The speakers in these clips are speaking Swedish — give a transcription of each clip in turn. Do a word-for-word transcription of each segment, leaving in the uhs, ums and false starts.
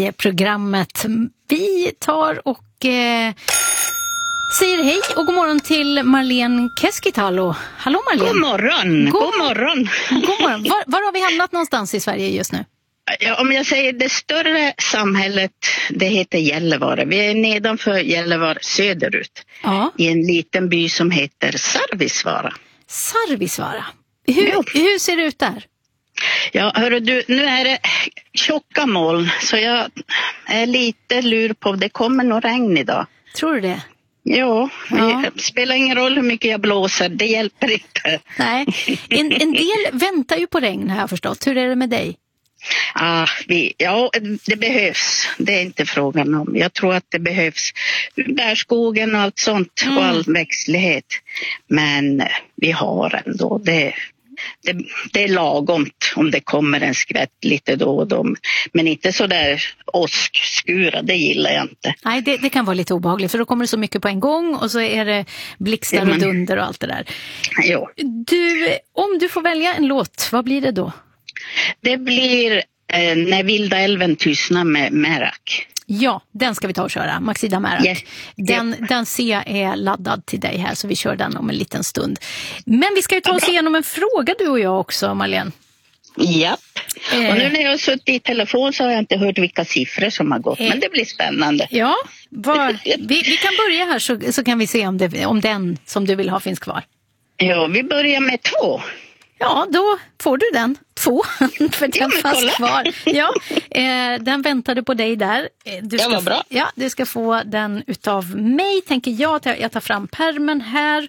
i programmet. Vi tar och eh, säger hej och god morgon till Marlene Keskitalo. Hallå Marlene. God morgon. God, god morgon. God morgon. Var, var har vi hamnat någonstans i Sverige just nu? Ja, om jag säger det större samhället, det heter Gällivare. Vi är nedanför Gällivare söderut. Ja. I en liten by som heter Sarvisvaara. Sarvisvaara. Hur, ja. hur ser det ut där? Ja, hörru du, nu är det tjocka moln så jag är lite lur på det kommer nog regn idag. Tror du det? Ja, ja. Det spelar ingen roll hur mycket jag blåser, det hjälper inte. Nej, en, en del väntar ju på regn har jag förstått. Hur är det med dig? Ah, vi, ja, det behövs. Det är inte frågan om. Jag tror att det behövs bärskogen och allt sånt mm. och all växtlighet. Men vi har ändå det. Det, det är lagomt om det kommer en skvätt lite då och då. Men inte så där åskskura, det gillar jag inte. Nej, det, det kan vara lite obehagligt för då kommer det så mycket på en gång och så är det blixtar ja, men, och dunder och allt det där. Ja. Du, om du får välja en låt, vad blir det då? Det blir eh, När vilda älven tystnar med Merak. Ja, den ska vi ta och köra, Maxida Merak. Yeah. Den, yeah. den ser jag är laddad till dig här så vi kör den om en liten stund. Men vi ska ju ta oss igenom en fråga du och jag också, Marlene. Ja, eh. och nu när jag har suttit i telefon så har jag inte hört vilka siffror som har gått, eh. men det blir spännande. Ja, var, vi, vi kan börja här så, så kan vi se om, det, om den som du vill ha finns kvar. Ja, vi börjar med två. Ja, då får du den. Två, för den ja, fanns kvar. Ja, eh, den väntade på dig där. Du ska, det var bra. Ja, du ska få den utav mig, tänker jag. Jag tar fram pärmen här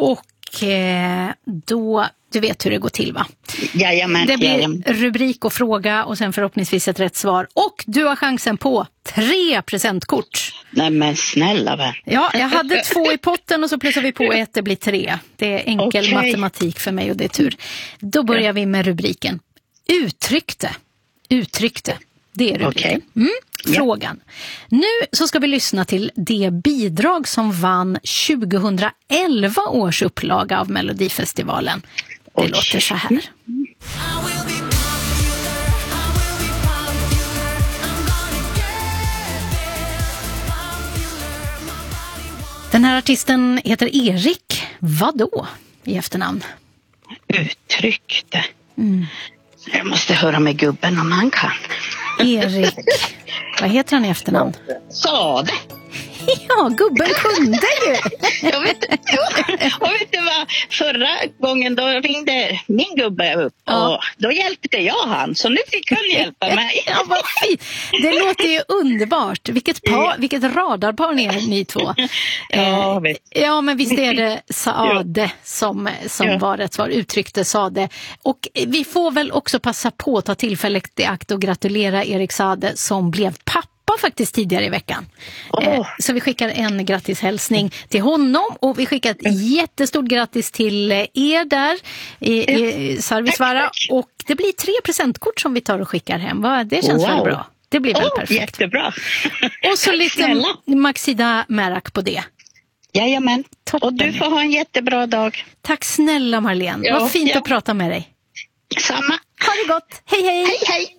och eh, då, du vet hur det går till va? Jajamän, det blir jajamän. Rubrik och fråga och sen förhoppningsvis ett rätt svar. Och du har chansen på tre presentkort. Nej men snälla vän. Ja, jag hade två i potten och så plussar vi på ett, det blir tre. Det är enkel okay. matematik för mig och det är tur. Då börjar ja. vi med rubriken. Uttryckte. Uttryckte. Det är rubriken. Okay. Mm, frågan. Ja. Nu så ska vi lyssna till det bidrag som vann tjugohundraelva års upplaga av Melodifestivalen. Det okay. låter så här. Den här artisten heter Erik. Vad då i efternamn? Uttryckte. Mm. Jag måste höra med gubben om han kan. Erik. Vad heter han i efternamn? Sade. Ja, gubben kunde ju. Jag vet, och vet du vad? Förra gången då ringde min gubbe upp ja. och då hjälpte jag han. Så nu fick han hjälpa mig. Ja, vad fint. Det låter ju underbart. Vilket, par, vilket radarpar ni är, ni två. Ja, vet. Ja, men visst är det Sade som, som ja. var rätt svar. Uttryckte Sade. Och vi får väl också passa på att ta tillfället i akt och gratulera Erik Sade som blev pappa faktiskt tidigare i veckan. Oh. Så vi skickar en grattishälsning till honom och vi skickar ett jättestort grattis till er där i, i Sarvisvaara och det blir tre presentkort som vi tar och skickar hem. Det känns wow. väl bra? Det blir väl oh, perfekt. Jättebra. Och så lite Maxida Merak på det. Jajamän. Toppen. Och du får ha en jättebra dag. Tack snälla Marlene. Ja, Vad fint ja. att prata med dig. Samma. Ha det gott. Hej hej. Hej hej.